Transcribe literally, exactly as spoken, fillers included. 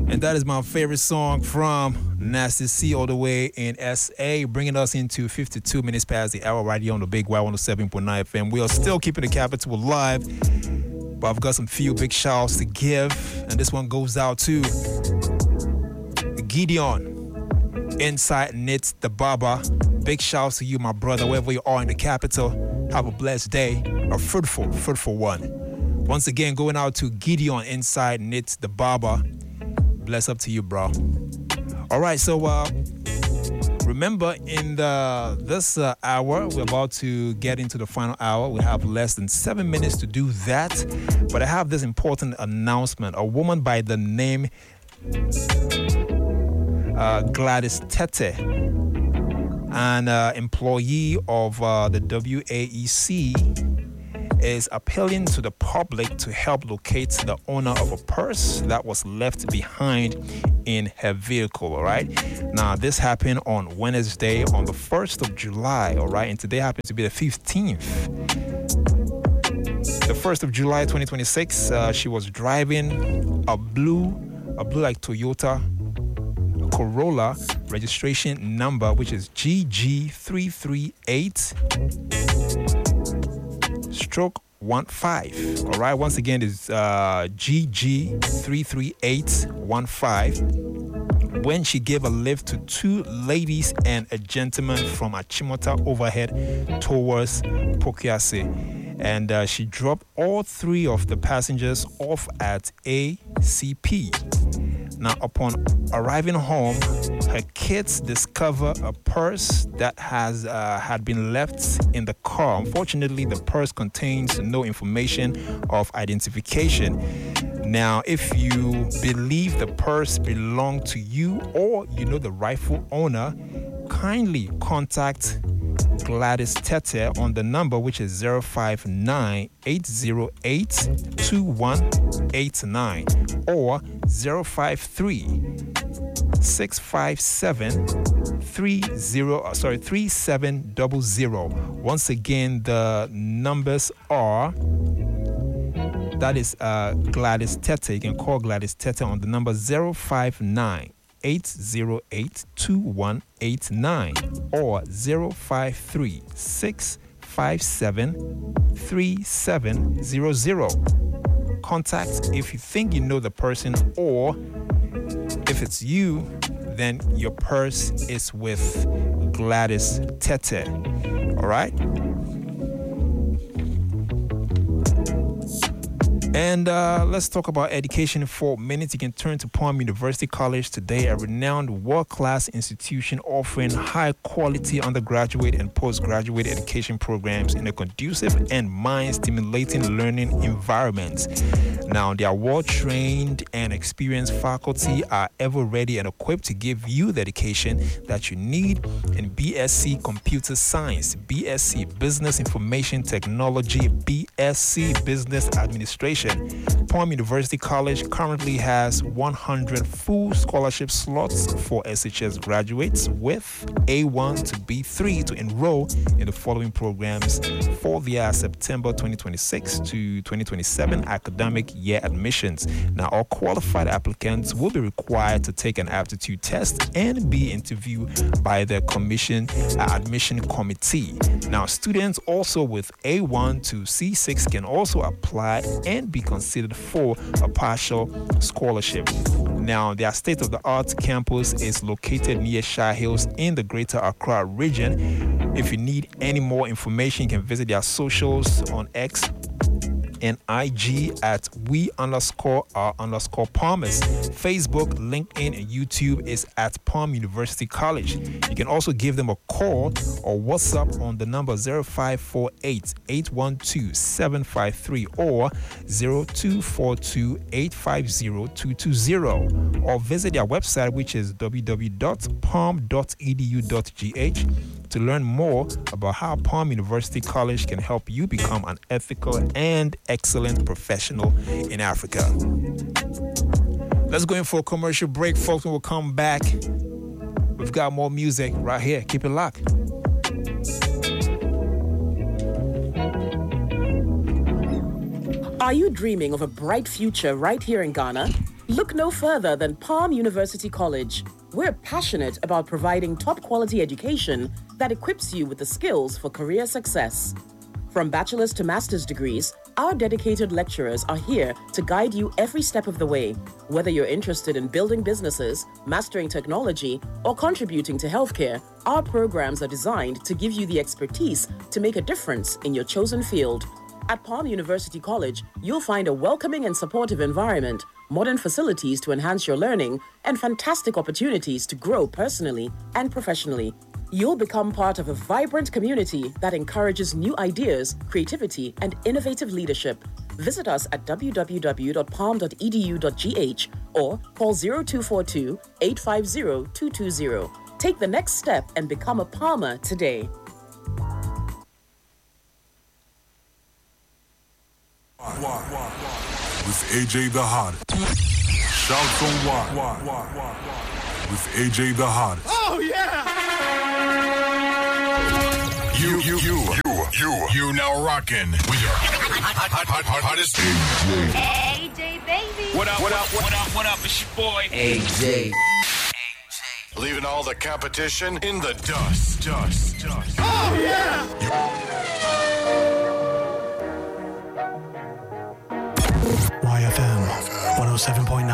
And that is my favorite song from Nasty C all the way in S A, bringing us into fifty-two minutes past the hour right here on the Big Y one oh seven point nine F M. We are still keeping the capital alive, but I've got some few big shouts to give, and this one goes out to Gideon, Inside Knits the Barber. Big shouts to you, my brother, wherever you are in the capital. Have a blessed day, a fruitful, fruitful one. Once again, going out to Gideon, Inside Knits the Barber. Bless up to you, bro. All right, so uh, remember, in the this uh, hour, we're about to get into the final hour. We have less than seven minutes to do that. But I have this important announcement. A woman by the name uh, Gladys Tete, an uh, employee of uh, the W A E C, is appealing to the public to help locate the owner of a purse that was left behind in her vehicle, all right? Now, this happened on Wednesday, on the first of July, all right? And today happens to be the fifteenth. The first of July, twenty twenty-six, uh, she was driving a blue, a blue like Toyota Corolla registration number, which is G G three three eight stroke one five. All right, once again, is uh, G G three three eight one five. When she gave a lift to two ladies and a gentleman from Achimota overhead towards Pokiase, and uh, she dropped all three of the passengers off at A C P. Now, upon arriving home, her kids discover a purse that has uh, had been left in the car. Unfortunately, the purse contains no information of identification. Now, if you believe the purse belonged to you or you know the rightful owner, kindly contact Gladys Tete on the number, which is zero five nine, eight zero eight, two one eight nine or zero five three, six five seven, three zero, sorry, three seven zero zero. Once again, the numbers are, that is uh, Gladys Tete. You can call Gladys Tete on the number zero five nine, eight zero eight, two one eight nine or zero five three, six five seven, three seven zero zero. Contact if you think you know the person, or if it's you, then your purse is with Gladys Tete. All right? And uh, let's talk about education for a minute. You can turn to Palm University College today, a renowned world-class institution offering high-quality undergraduate and postgraduate education programs in a conducive and mind-stimulating learning environment. Now, their well-trained and experienced faculty are ever ready and equipped to give you the education that you need in B S c Computer Science, B S c Business Information Technology, B S c Business Administration. Palm University College currently has one hundred full scholarship slots for S H S graduates with A one to B three to enroll in the following programs for their September twenty twenty-six to twenty twenty-seven academic year admissions. Now, all qualified applicants will be required to take an aptitude test and be interviewed by the commission uh, admission committee. Now, students also with A one to C six can also apply and be considered for a partial scholarship. Now, their state-of-the-art campus is located near Shah Hills in the Greater Accra region. If you need any more information, you can visit their socials on X and I G at we underscore our underscore Palmers. Facebook, LinkedIn, and YouTube is at Palm University College. You can also give them a call or WhatsApp on the number zero five four eight, eight one two, seven five three or zero two four two, eight five zero, two two zero, or visit their website, which is w w w dot palm dot e d u dot g h to learn more about how Palm University College can help you become an ethical and excellent professional in Africa. Let's go in for a commercial break, folks, and we'll come back. We've got more music right here. Keep it locked. Are you dreaming of a bright future right here in Ghana? Look no further than Palm University College. We're passionate about providing top-quality education that equips you with the skills for career success. From bachelor's to master's degrees, our dedicated lecturers are here to guide you every step of the way. Whether you're interested in building businesses, mastering technology, or contributing to healthcare, our programs are designed to give you the expertise to make a difference in your chosen field. At Palm University College, you'll find a welcoming and supportive environment, modern facilities to enhance your learning, and fantastic opportunities to grow personally and professionally. You'll become part of a vibrant community that encourages new ideas, creativity, and innovative leadership. Visit us at w w w dot palm dot e d u dot g h or call zero two four two, eight five zero, two two zero. Take the next step and become a Palmer today. With A J the Hottest. Shouts on Why. With A J the Hottest. Oh, yeah! You, you, you, you, you, you now rocking with your hot, hot, hot, hot, hottest A J. A J, baby. What up, what up, what up, what up? It's your boy, A J. Leaving all the competition in the dust, dust, dust. Oh, yeah! Y F M one oh seven point nine.